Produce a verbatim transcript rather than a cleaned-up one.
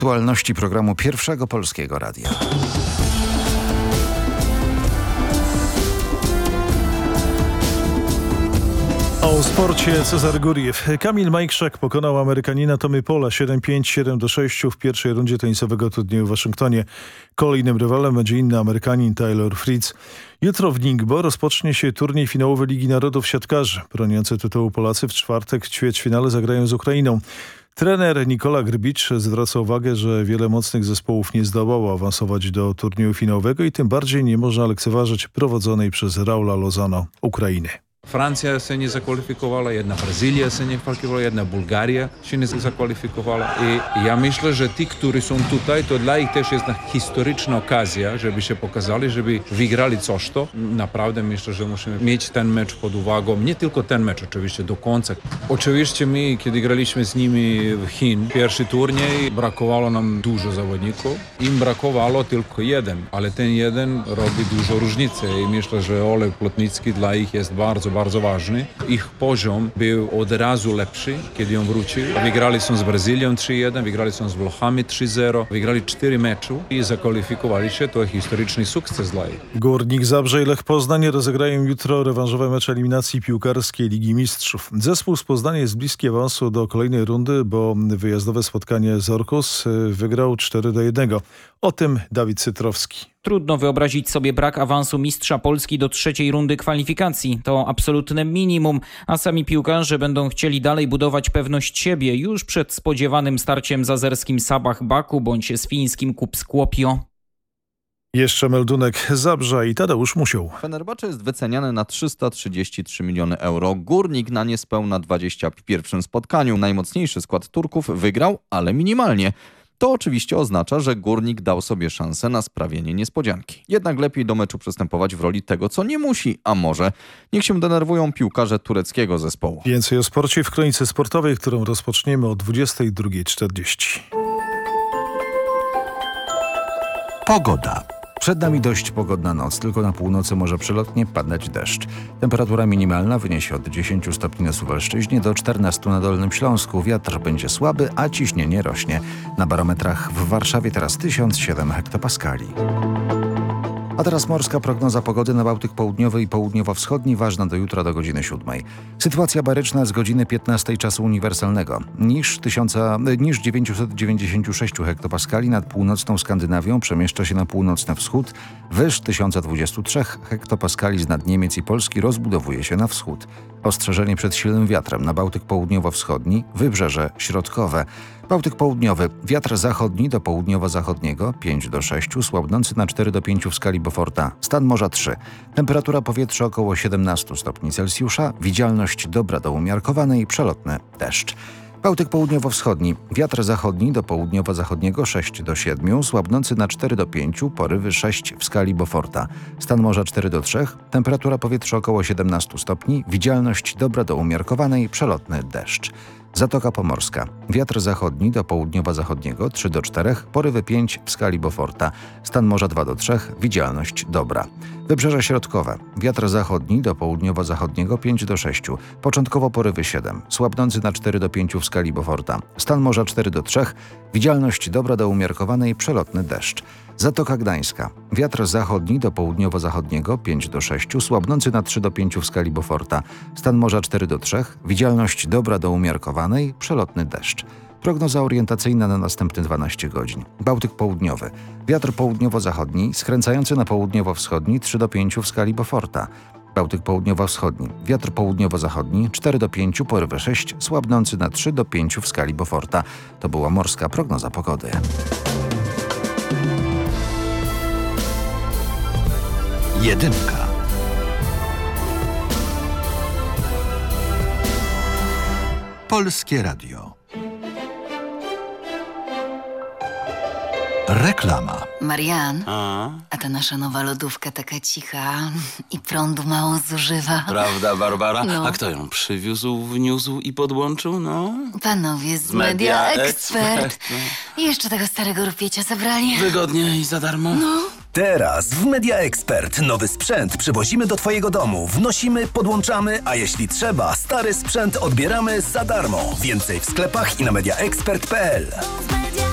Aktualności programu Pierwszego Polskiego Radia. O sporcie Cezar Guriew. Kamil Majchrzak pokonał Amerykanina Tommy Paula siedem pięć, siedem do sześciu w pierwszej rundzie tenisowego turnieju w Waszyngtonie. Kolejnym rywalem będzie inny Amerykanin Taylor Fritz. Jutro w Ningbo rozpocznie się turniej finałowy Ligi Narodów Siatkarzy. Broniący tytułu Polacy w czwartek w ćwierćfinale zagrają z Ukrainą. Trener Nikola Grbicz zwraca uwagę, że wiele mocnych zespołów nie zdołało awansować do turnieju finałowego i tym bardziej nie można lekceważyć prowadzonej przez Raula Lozano Ukrainy. Francja się nie zakwalifikowała, jedna Brazylia się nie kwalifikowała, jedna Bułgaria się nie zakwalifikowała. I ja myślę, że ci, którzy są tutaj, to dla nich też jest historyczna okazja, żeby się pokazali, żeby wygrali coś to. Naprawdę myślę, że musimy mieć ten mecz pod uwagą. Nie tylko ten mecz, oczywiście do końca. Oczywiście my, kiedy graliśmy z nimi w Chin, pierwszy turniej, brakowało nam dużo zawodników. Im brakowało tylko jeden, ale ten jeden robi dużo różnicy. I myślę, że Olek Plotnicki dla nich jest bardzo bardzo ważny. Ich poziom był od razu lepszy, kiedy on wrócił. Wygrali są z Brazylią trzy jeden, wygrali są z Włochami trzy zero, wygrali cztery mecze i zakwalifikowali się. To historyczny sukces dla nich. Górnik Zabrze i Lech Poznań rozegrają jutro rewanżowe mecze eliminacji piłkarskiej Ligi Mistrzów. Zespół z Poznania jest bliski awansu do kolejnej rundy, bo wyjazdowe spotkanie z Orkus wygrał cztery do jednego. O tym Dawid Cytrowski. Trudno wyobrazić sobie brak awansu mistrza Polski do trzeciej rundy kwalifikacji. To absolutne minimum, a sami piłkarze będą chcieli dalej budować pewność siebie już przed spodziewanym starciem z azerskim Sabah Baku bądź z fińskim Kup Skłopio. Jeszcze meldunek Zabrza i Tadeusz Musioł. Fenerbahce jest wyceniany na trzysta trzydzieści trzy miliony euro. Górnik na niespełna dwadzieścia w pierwszym spotkaniu. Najmocniejszy skład Turków wygrał, ale minimalnie. To oczywiście oznacza, że Górnik dał sobie szansę na sprawienie niespodzianki. Jednak lepiej do meczu przystępować w roli tego, co nie musi, a może. Niech się denerwują piłkarze tureckiego zespołu. Więcej o sporcie w kronice sportowej, którą rozpoczniemy o dwudziestej drugiej czterdzieści. Pogoda. Przed nami dość pogodna noc, tylko na północy może przelotnie padać deszcz. Temperatura minimalna wyniesie od dziesięciu stopni na Suwalszczyźnie do czternastu na Dolnym Śląsku. Wiatr będzie słaby, a ciśnienie rośnie. Na barometrach w Warszawie teraz tysiąc siedem hektopaskali. A teraz morska prognoza pogody na Bałtyk Południowy i Południowo-Wschodni, ważna do jutra do godziny siódmej. Sytuacja baryczna z godziny piętnastej czasu uniwersalnego. Niż, tysiąca, niż dziewięćset dziewięćdziesiąt sześć hektopaskali nad północną Skandynawią przemieszcza się na północny wschód. Wyż tysiąc dwadzieścia trzy hektopaskali z nad Niemiec i Polski rozbudowuje się na wschód. Ostrzeżenie przed silnym wiatrem na Bałtyk Południowo-Wschodni, Wybrzeże Środkowe. Bałtyk Południowy. Wiatr zachodni do południowo-zachodniego pięć do sześciu, słabnący na cztery do pięciu w skali Beauforta. Stan morza trzy. Temperatura powietrza około siedemnaście stopni Celsjusza. Widzialność dobra do umiarkowanej, przelotny deszcz. Bałtyk Południowo-Wschodni. Wiatr zachodni do południowo-zachodniego sześć do siedmiu, słabnący na cztery do pięciu, porywy sześć w skali Beauforta. Stan morza cztery do trzech. Temperatura powietrza około siedemnaście stopni. Widzialność dobra do umiarkowanej, przelotny deszcz. Zatoka Pomorska. Wiatr zachodni do południowo-zachodniego trzy do czterech, porywy pięć w skali Beauforta. Stan morza dwa do trzech, widzialność dobra. Wybrzeże Środkowe. Wiatr zachodni do południowo-zachodniego pięć do sześciu, początkowo porywy siedem, słabnący na cztery do pięciu w skali Beauforta. Stan morza cztery do trzech, widzialność dobra do umiarkowanej, przelotny deszcz. Zatoka Gdańska. Wiatr zachodni do południowo-zachodniego pięć do sześciu, słabnący na trzy do pięciu w skali Beauforta. Stan morza cztery do trzech, widzialność dobra do umiarkowanej, przelotny deszcz. Prognoza orientacyjna na następne dwanaście godzin. Bałtyk Południowy. Wiatr południowo-zachodni, skręcający na południowo-wschodni trzy do pięciu w skali Beauforta. Bałtyk Południowo-Wschodni. Wiatr południowo-zachodni cztery do pięciu, porywy sześć, słabnący na trzy do pięciu w skali Beauforta. To była morska prognoza pogody. Jedynka. Polskie Radio. Reklama. Marian, A? a ta nasza nowa lodówka taka cicha i prądu mało zużywa. Prawda, Barbara? No. A kto ją przywiózł, wniósł i podłączył, no? Panowie z, Z Media, Media Expert. Expert, no. I jeszcze tego starego rupiecia zabrali. Wygodnie i za darmo? No. Teraz w Media Expert nowy sprzęt przywozimy do Twojego domu, wnosimy, podłączamy, a jeśli trzeba, stary sprzęt odbieramy za darmo. Więcej w sklepach i na media expert kropka p l.